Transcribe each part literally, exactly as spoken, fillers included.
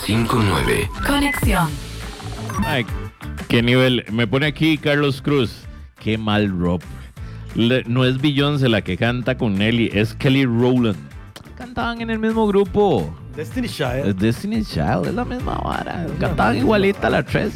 cinco nueve. Conexión. Ay, qué nivel. Me pone aquí Carlos Cruz. Qué mal Rob. Le- no es Beyoncé la que canta con Nelly, es Kelly Rowland. Cantaban en el mismo grupo. Destiny Child. Es Destiny's Child, es la misma vara. Cantaban igualita las tres.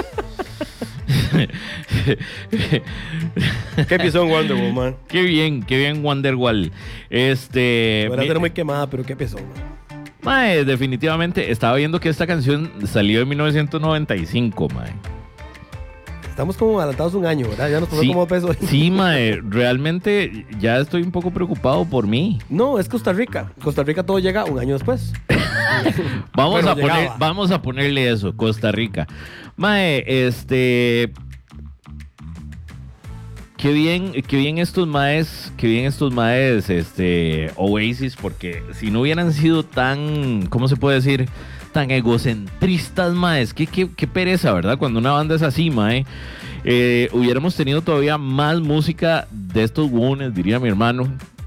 ¿Qué pisó en Wonder Woman? Qué bien, qué bien Wonderwall. Este. Bueno, mi- era muy quemada, pero ¿qué pisó, man? Mae, definitivamente estaba viendo que esta canción salió en mil novecientos noventa y cinco, mae. Estamos como adelantados un año, ¿verdad? Ya nos pasó Sí, como peso. sí, mae, realmente ya estoy un poco preocupado por mí. No, es Costa Rica. Costa Rica todo llega un año después. Vamos Pero a poner, llegaba. vamos a ponerle eso, Costa Rica. Mae, este. Qué bien, qué bien estos maes, qué bien estos maes, este, Oasis, porque si no hubieran sido tan, ¿cómo se puede decir? Tan egocentristas, maes. Qué, qué, qué pereza, ¿verdad? Cuando una banda es así, mae. Eh, hubiéramos tenido todavía más música de estos buones, diría mi hermano.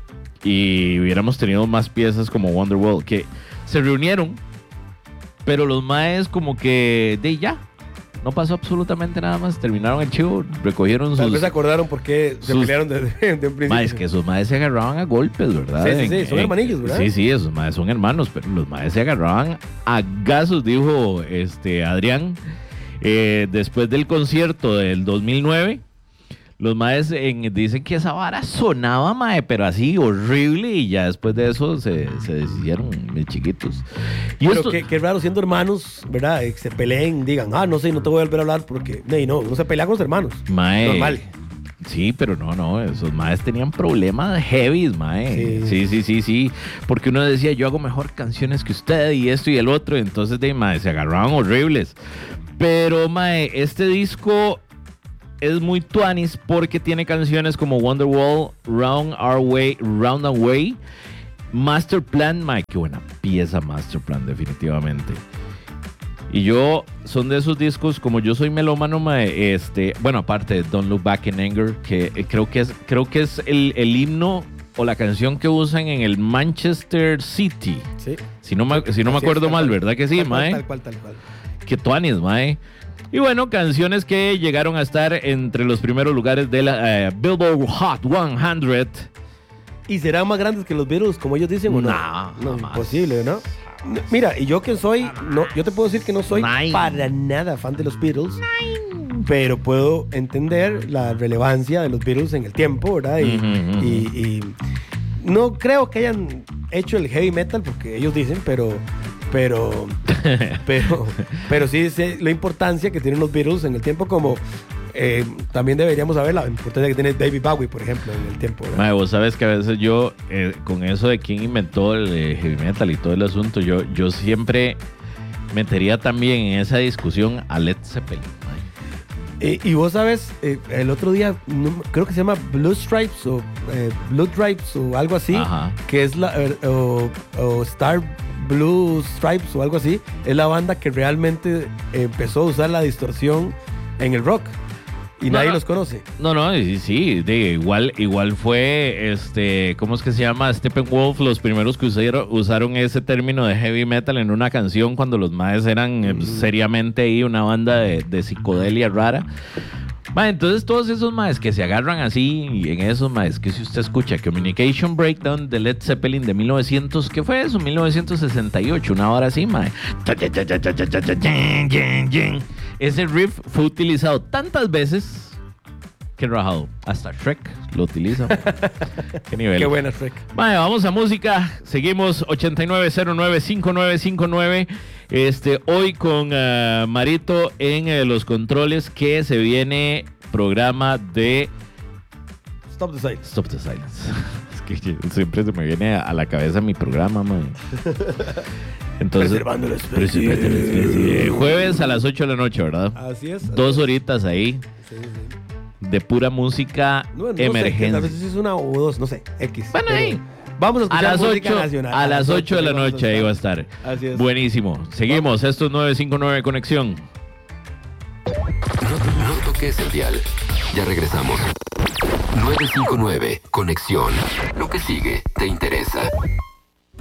Y hubiéramos tenido más piezas como Wonderwall, que se reunieron, pero los maes como que de ya. No pasó absolutamente nada más. Terminaron el chivo, recogieron Tal sus... vez se acordaron por qué se sus- pelearon desde de un principio. Ma, es que esos maes se agarraban a golpes, ¿verdad? Sí, sí, En- sí, son en- hermanillos, ¿verdad? Sí, sí, esos maes son hermanos, pero los maes se agarraban a gazos, dijo este Adrián. Eh, después del concierto del dos mil nueve, los maes en- dicen que esa vara sonaba, mae, pero así horrible, y ya después de eso se, se deshicieron mis chiquitos. Y Pero esto- qué, qué raro siendo hermanos, ¿verdad? Eh, Se peleen, digan, ah, no sé, no te voy a volver a hablar porque... Nee, no, uno se pelea con los hermanos. Mae, Normal. Sí, pero no, no, esos maes tenían problemas heavies, mae. Sí. Sí, sí, sí, sí. Porque uno decía, yo hago mejor canciones que usted y esto y el otro. Entonces, de mae, se agarraban horribles. Pero, mae, este disco es muy tuanis porque tiene canciones como Wonderwall, Round Our Way, Round and Way, Master Plan, mae, qué buena pieza Master Plan, definitivamente. Y yo, son de esos discos, como yo soy melómano, mae, este, bueno, aparte de Don't Look Back in Anger, que eh, creo que es, creo que es el, el himno o la canción que usan en el Manchester City. Sí. Si no me, si no me Así es, acuerdo tal mal, cual. ¿verdad que sí, Tal cual, mae? Tal cual, tal cual. Que tuanis, mae. Y bueno, canciones que llegaron a estar entre los primeros lugares de la eh, Billboard Hot cien. ¿Y serán más grandes que los Beatles, como ellos dicen, o no? No, no, jamás. imposible, ¿no? No, Mira, y yo que soy, no, yo te puedo decir que no soy Nine. para nada fan de los Beatles, pero puedo entender la relevancia de los Beatles en el tiempo, ¿verdad? Y, Ujú, ujú. y- y no creo que hayan hecho el heavy metal, porque ellos dicen, pero, pero, pero, pero sí sé la importancia que tienen los Beatles en el tiempo, como eh, también deberíamos saber la importancia que tiene David Bowie, por ejemplo, en el tiempo, ¿verdad? Mae, vos sabes que a veces yo, eh, con eso de quién inventó el eh, heavy metal y todo el asunto, yo, yo siempre metería también en esa discusión a Led Zeppelin. mae. Eh, y vos sabes, eh, el otro día, no- creo que se llama Blue Stripes o eh, Blue Stripes o algo así, Ajá. que es la, eh, o, o Star Blue Stripes o algo así, es la banda que realmente empezó a usar la distorsión en el rock y No, nadie no. los conoce. No, no, sí, sí, de, igual, igual fue, este, ¿cómo es que se llama? Steppenwolf, los primeros que usaron, usaron ese término de heavy metal en una canción cuando los maes eran eh, seriamente ahí una banda de, de psicodelia rara. Ma, entonces todos esos maes que se agarran así, y en esos maes que si usted escucha Communication Breakdown de Led Zeppelin de mil novecientos, ¿qué fue eso? mil novecientos sesenta y ocho, una hora así, mae. Ese riff fue utilizado tantas veces que rajado, hasta Shrek lo utiliza. Qué nivel. Qué buena Shrek. Vale, vamos a música. Seguimos ochenta y nueve cero nueve cinco nueve cinco nueve. Este, hoy con uh, Marito en eh, los controles, que se viene programa de Stop the Silence. Stop the Silence. Es que yo- siempre se me viene a la cabeza mi programa, man. Entonces, Preservando la especie. Preservando la especie. Jueves a las ocho de la noche, ¿verdad? Así es. Dos horitas ahí Sí, sí. de pura música No, no sé, emergencia. a veces es una o dos, no sé, X. Bueno, pero ahí. Vamos a A escuchar las música ocho, nacional. a las ocho de la vamos a noche ahí va a estar. Así es. Buenísimo. Seguimos. Esto es nueve cinco nueve Conexión. No, no toques el dial. Ya regresamos. nueve cinco nueve Conexión. Lo que sigue te interesa. Oh,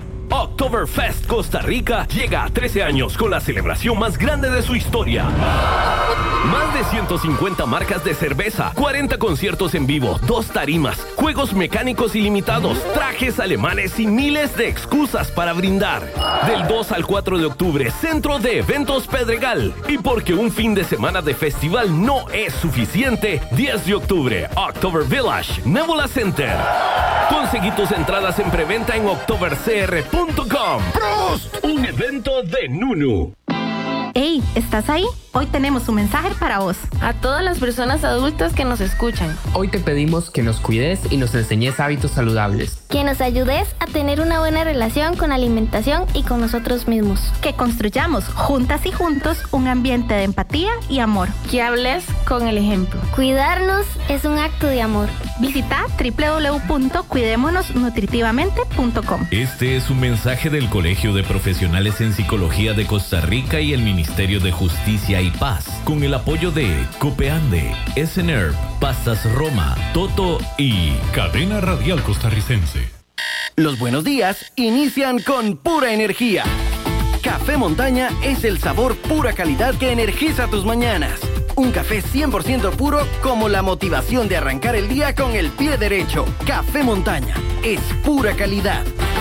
Oktoberfest Costa Rica llega a trece años con la celebración más grande de su historia. Más de ciento cincuenta marcas de cerveza, cuarenta conciertos en vivo, dos tarimas, juegos mecánicos ilimitados, trajes alemanes y miles de excusas para brindar. Del dos al cuatro de octubre, Centro de Eventos Pedregal. Y porque un fin de semana de festival no es suficiente, diez de octubre, October Village, Nebula Center. Conseguí tus entradas en preventa en october c r punto com. ¡Prost! Un evento de Nunu. Hey, ¿estás ahí? Hoy tenemos un mensaje para vos. A todas las personas adultas que nos escuchan. Hoy te pedimos que nos cuides y nos enseñes hábitos saludables. Que nos ayudes a tener una buena relación con la alimentación y con nosotros mismos. Que construyamos juntas y juntos un ambiente de empatía y amor. Que hables con el ejemplo. Cuidarnos es un acto de amor. Visita doble u doble u doble u punto cuidémonos nutritivamente punto com. Este es un mensaje del Colegio de Profesionales en Psicología de Costa Rica y el Ministerio de Justicia y Paz, con el apoyo de Copeande, S N E R P, Pastas Roma, Toto y Cadena Radial Costarricense. Los buenos días inician con pura energía. Café Montaña es el sabor pura calidad que energiza tus mañanas. Un café cien por ciento puro como la motivación de arrancar el día con el pie derecho. Café Montaña es pura calidad.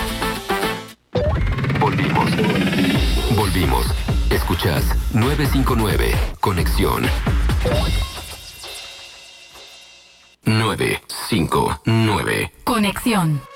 Volvimos. Volvimos. Escuchás nueve cinco nueve, Conexión. nueve cinco nueve. Conexión.